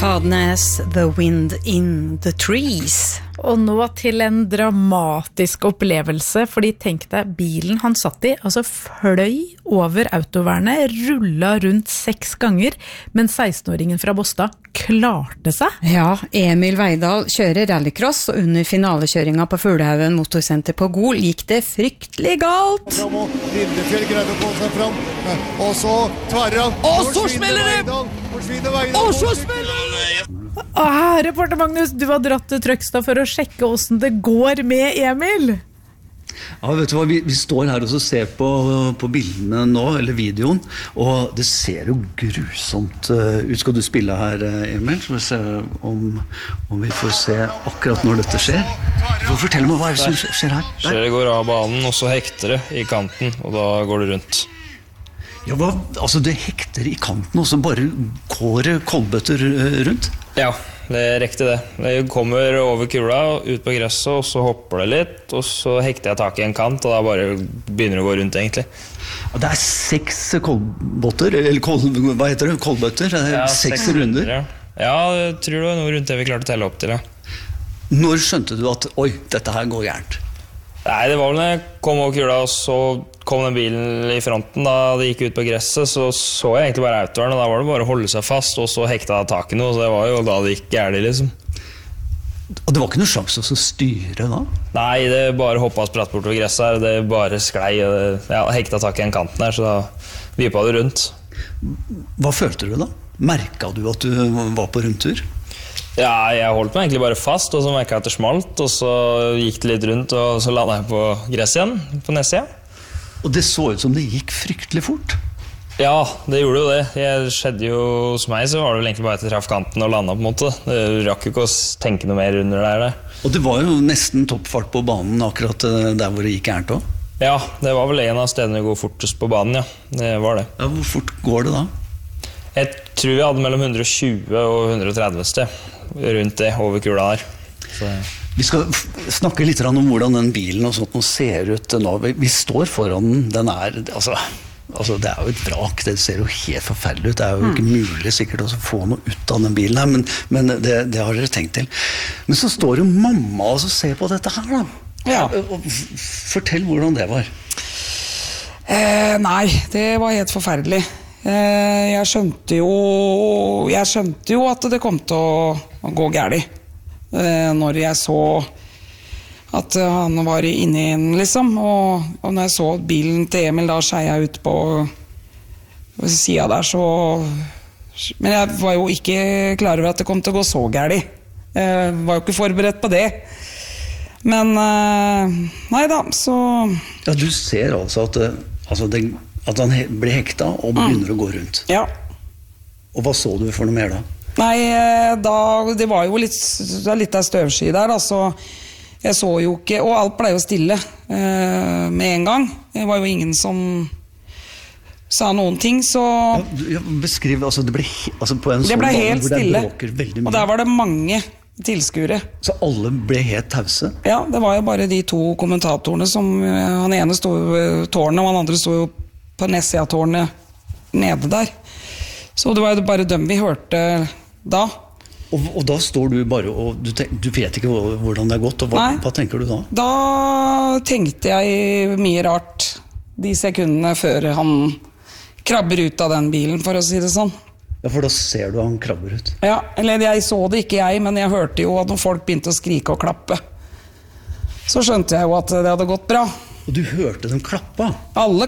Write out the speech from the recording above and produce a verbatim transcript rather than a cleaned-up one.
Fadnes, The Wind in the Trees. Og nå til en dramatisk opplevelse, fordi tenk deg, bilen han satt i, altså fløy over autovernet, rullet rundt seks ganger, men seksten-åringen fra Båstad klarte seg. Ja, Emil Veidal kjører rallycross, og under finalekjøringen på Fuglehaugen motorsenter på Gol gikk det fryktelig galt. Lindefjell greide å få seg fram, og så tverrer han. Og så smeller det! Og så smeller det! Ah, reporter Magnus, du har dratt til Trøgstad for å sjekke hvordan det går med Emil. Ja, vet du hva, vi, vi står her og så ser på, på bildene nå, eller videoen, og det ser jo grusomt ut. Skal du spille her, Emil? Så vi ser om, om vi får se akkurat når dette skjer. Du får fortelle meg hva er det som skjer her. Kjøret går av banen, og så hekter det i kanten, og da går det rundt. Ja, hva, altså det hekter i kanten, og så bare går kolbøtter rundt? Ja, det er riktig det. Det kommer over kula, ut på gresset, og så hopper det litt, og så hekter jeg tak i en kant, og da bare begynner det å gå rundt egentlig. Det er seks kolbøtter, eller kol, hva heter det? Kolbøtter? Det er ja, seks, seks runder? Ja. ja, jeg tror det var noe rundt det vi klarte å telle opp til, ja. Når skjønte du at, oi, dette her går gærent? Nei, det var vel når jeg kom over kula, og så kom den bilen i fronten. Da det gikk ut på gresset, så så jeg egentlig bare autoren, og da var det bare å holde seg fast, og så hekta jeg tak i noe, så det var jo da det gikk gærlig, liksom. Og det var ikke noen sjanse å styre da? Nei, det bare hoppet spratt bort på gresset her, det bare sklei, ja, hekta tak i en kanten her, så da vipet det rundt. Hva følte du da? Merket du at du var på rundtur? Ja, jeg holdt meg egentlig bare fast, og så merket jeg at det smalt, og så gikk det litt rundt, og så landet jeg på gress igjen, på nedsida. Og det så ut som det gikk fryktelig fort? Ja, det gjorde jo det. Det skjedde jo hos meg, så var det vel egentlig bare til traff kanten og landet på en måte. Det rakk jo ikke å tenke noe mer under der. Det. Og det var jo nesten toppfart på banen akkurat der hvor det gikk gærent også? Ja, det var vel en av stedene å gå fortest på banen, ja. Det var det. Ja, hvor fort går det da? Jeg tror vi hadde mellom hundre og tjue og hundre og tretti sted. Rundt det, over kula der. Så. Vi skal snakke litt om hvordan den bilen og sånt nå ser ut nå. Vi står foran den, den er, altså, altså det er jo et vrak, det ser jo helt forferdelig ut. Det er jo ikke mulig sikkert å få noe ut av den bilen her, men, men det, det har dere tenkt til. Men så står jo mamma og så ser på dette her da. Ja. Fortell hvordan det var. Eh, nei, det var helt forferdelig. Eh, jeg skjønte jo jeg skjønte jo at det kom til å, å gå gærlig eh, når jeg så at han var inne i en liksom, og, og når jeg så bilen til Emil da skeia ut på siden der, så men jeg var jo ikke klar over at det kom til å gå så gærlig. Jeg var jo ikke forberedt på det, men eh, nei da, så ja, du ser altså at altså det At han ble hekta og begynner mm. å gå rundt. Ja. Og hva så du for noe mer da? Nei, da, det var jo litt, litt av støvsky der, altså. Jeg så jo ikke, og alt ble jo stille eh, med en gang. Det var jo ingen som sa noen ting, så... Ja, beskriv, altså det ble, altså på en det sånn ble bane helt hvor det stille, bråker veldig mye. Og der var det mange tilskuere. Så alle ble helt tause? Ja, det var jo bare de to kommentatorene som, han ene stod ved tårnet, og han andre stod jo på Nessia-tårnet nede der. Så det var jo bare dem vi hørte da. Og, og da står du bare og du, tenk, du vet ikke hvordan det er gått, og hva, hva tenker du da? Da tenkte jeg mye rart de sekundene før han krabber ut av den bilen, for å si det sånn. Ja, for da ser du han krabber ut. Ja, eller jeg så det ikke jeg, men jeg hørte jo at når folk begynte å skrike og klappe, så skjønte jeg jo at det hadde gått bra. Og du hørte dem klappe? Alle